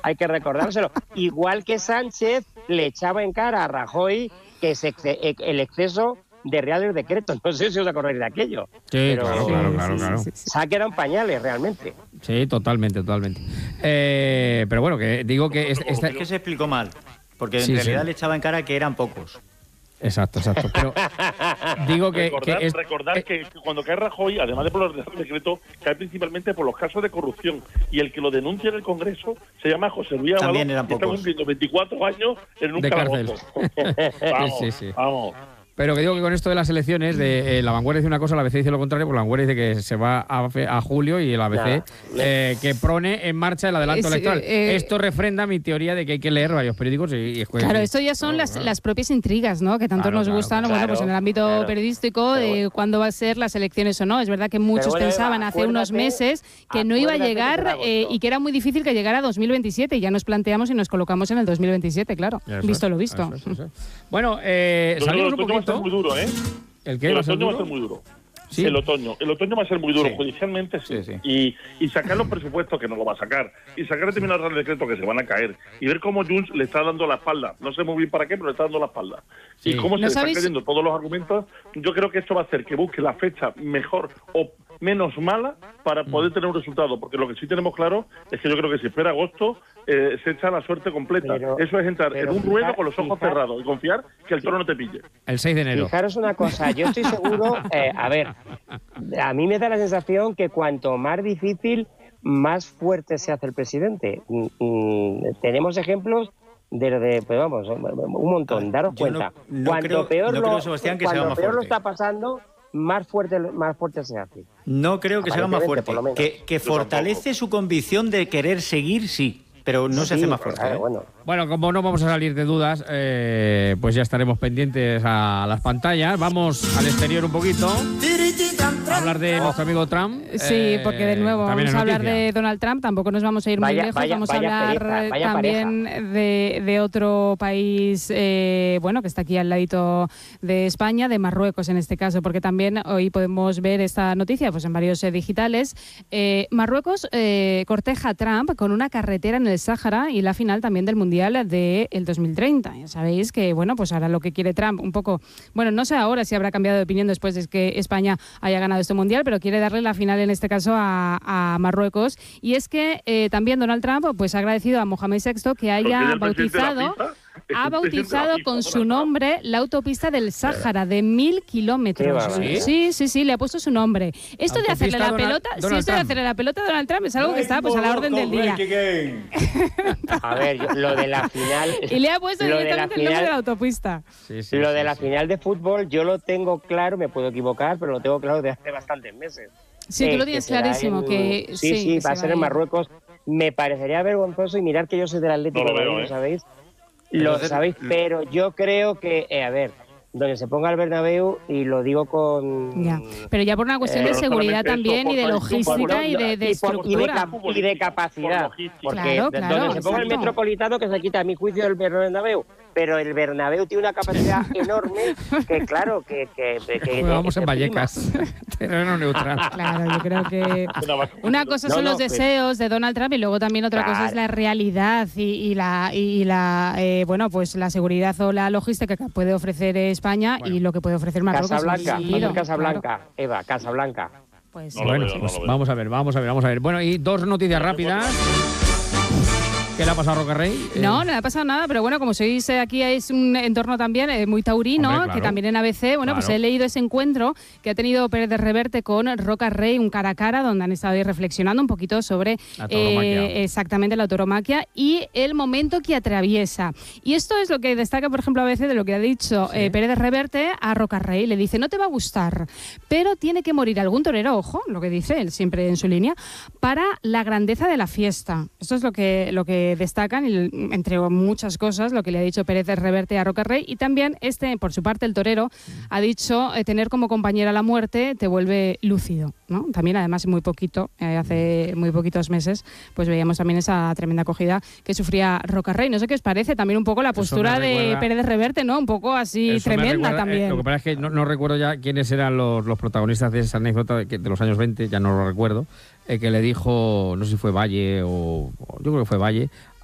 hay que recordárselo. Igual que Sánchez le echaba en cara a Rajoy que el exceso de reales decretos. No sé si os acordáis de aquello. Sí, pero claro. Saque eran pañales, realmente. Sí, totalmente. Pero bueno, que digo que... Es que se explicó mal, porque en realidad le echaba en cara que eran pocos. Exacto. Pero digo que... Recordar que cuando cae Rajoy, además de por los decretos, cae principalmente por los casos de corrupción. Y el que lo denuncia en el Congreso se llama José Luis Ábalos. También eran pocos. Está cumpliendo 24 años en un calabozo. Vamos. Pero que digo que con esto de las elecciones, La Vanguardia dice una cosa, la ABC dice lo contrario, porque La Vanguardia dice que se va a julio y el ABC que pone en marcha el adelanto electoral. Esto refrenda mi teoría de que hay que leer varios periódicos y Claro, esto ya son las propias intrigas, ¿no? Que tanto nos gustan, pues en el ámbito periodístico, de cuándo va a ser las elecciones o no. Es verdad que muchos pensaban hace unos meses que no iba a llegar y que era muy difícil que llegara a 2027, y ya nos planteamos y nos colocamos en el 2027, claro. Visto lo visto. Eso. Bueno, salimos un poquito. Va a ser muy duro, ¿eh? ¿El qué? El otoño va a ser muy duro. ¿Sí? El otoño va a ser muy duro, judicialmente sí. Y sacar los presupuestos, que no lo va a sacar, y sacar determinados decretos que se van a caer, y ver cómo Junts le está dando la espalda. No sé muy bien para qué, pero le está dando la espalda. Sí. Y cómo se están cayendo todos los argumentos. Yo creo que esto va a hacer que busque la fecha mejor o menos mala para poder tener un resultado, porque lo que sí tenemos claro es que yo creo que si espera agosto se echa la suerte completa. Eso es entrar en un ruedo con los ojos cerrados y confiar que el toro no te pille. El 6 de enero. Fijaros una cosa, yo estoy seguro, a mí me da la sensación que cuanto más difícil, más fuerte se hace el presidente. Tenemos ejemplos pues vamos, un montón, daros cuenta. Cuanto peor lo está pasando, más fuerte se hace. No creo que se haga más fuerte. Que fortalece su convicción de querer seguir, sí, pero no se hace más fuerte. Bueno, como no vamos a salir de dudas, pues ya estaremos pendientes a las pantallas. Vamos al exterior un poquito. A hablar de nuestro amigo Trump. Sí, porque de nuevo vamos a hablar de Donald Trump. Tampoco nos vamos a ir muy lejos. Vamos a hablar también de otro país, que está aquí al ladito de España, de Marruecos en este caso, porque también hoy podemos ver esta noticia pues en varios digitales. Marruecos corteja a Trump con una carretera en el Sáhara y la final también del Mundial del 2030. Ya sabéis que, pues ahora lo que quiere Trump un poco, no sé ahora si habrá cambiado de opinión después de que España haya ganado este Mundial, pero quiere darle la final en este caso a Marruecos. Y es que también Donald Trump pues ha agradecido a Mohamed VI que haya bautizado con su nombre la autopista del Sáhara de 1000 kilómetros. Sí, le ha puesto su nombre. Esto de hacerle la pelota, a Donald Trump es algo que está pues a la orden del día. A ver, lo de la final. Y le ha puesto directamente el nombre de la autopista. Lo de la final de fútbol, yo lo tengo claro, me puedo equivocar, pero lo tengo claro desde hace bastantes meses. Sí, tú lo tienes clarísimo. Sí, va a ser en Marruecos. Me parecería vergonzoso, y mirar que yo soy del Atlético, ¿lo sabéis? Lo sabéis, pero yo creo que, donde se ponga el Bernabéu, y lo digo con... pero ya por una cuestión de seguridad también, y de logística, y de estructura. Y de capacidad. Porque donde se ponga el Metropolitano, que se quita a mi juicio del Bernabéu, pero el Bernabéu tiene una capacidad enorme que, claro, que vamos en Vallecas, terreno neutral. Claro, yo creo que una cosa son los deseos de Donald Trump, y luego también otra cosa es la realidad y la pues la seguridad o la logística que puede ofrecer España y lo que puede ofrecer Marruecos. Casablanca, Eva, Casablanca. Pues vamos a ver. Bueno, y dos noticias rápidas. ¿Qué le ha pasado a Roca Rey? No le ha pasado nada, pero como sois aquí es un entorno también muy taurino, hombre, claro, que también en ABC, pues he leído ese encuentro que ha tenido Pérez de Reverte con Roca Rey, un cara a cara, donde han estado ahí reflexionando un poquito sobre exactamente la tauromaquia y el momento que atraviesa. Y esto es lo que destaca, por ejemplo, ABC de lo que ha dicho Pérez de Reverte a Roca Rey. Le dice, no te va a gustar, pero tiene que morir algún torero, ojo, lo que dice él siempre en su línea, para la grandeza de la fiesta. Esto es lo que destacan, entre muchas cosas, lo que le ha dicho Pérez de Reverte a Roca Rey. Y también por su parte, el torero ha dicho tener como compañera la muerte te vuelve lúcido, ¿no? También, además, hace muy poquitos meses, pues veíamos también esa tremenda acogida que sufría Roca Rey. No sé qué os parece también un poco la postura de Pérez de Reverte, ¿no? Un poco así tremenda también. Lo que pasa es que no recuerdo ya quiénes eran los protagonistas de esa anécdota de los años 20, ya no lo recuerdo, que le dijo, no sé si fue Valle o yo creo que fue Valle,